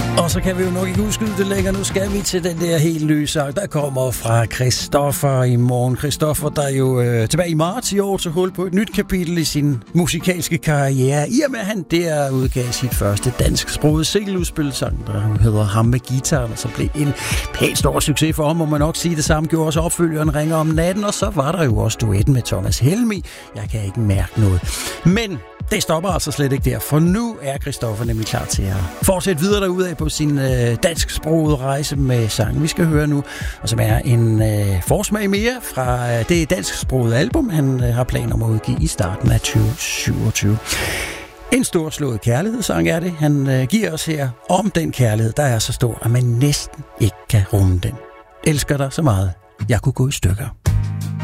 Og så kan vi jo nok ikke udskyde det længere. Nu skal vi til den der helt nye sang, der kommer fra Christoffer i morgen. Christoffer, der jo tilbage i marts i år tog hul på et nyt kapitel i sin musikalske karriere. I og med, at han der udgav sit første dansksprogede singeludspilsang, der hedder Ham med guitaren, og så blev en pænt stor succes for ham, må man nok sige. Det samme gjorde også opfølgeren Ringer om natten, og så var der jo også duetten med Thomas Helmig. Jeg kan ikke mærke noget. Men det stopper altså slet ikke der, for nu er Christoffer nemlig klar til at fortsætte videre derudad på sin dansksprogede rejse med sangen, vi skal høre nu, og som er en forsmag mere fra det dansksprogede album, han har planer om at udgive i starten af 2027. En storslået kærlighedssang er det, han giver os her om den kærlighed, der er så stor, at man næsten ikke kan rumme den. Elsker dig så meget, jeg kunne gå i stykker.